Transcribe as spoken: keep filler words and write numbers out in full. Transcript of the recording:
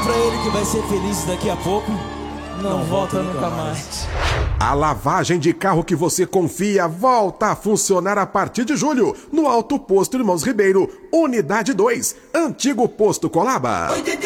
pra ele que vai ser feliz daqui a pouco. Não, não volta, volta nunca mais. mais. A lavagem de carro que você confia volta a funcionar a partir de julho no Alto Posto Irmãos Ribeiro, Unidade dois, Antigo Posto Colaba.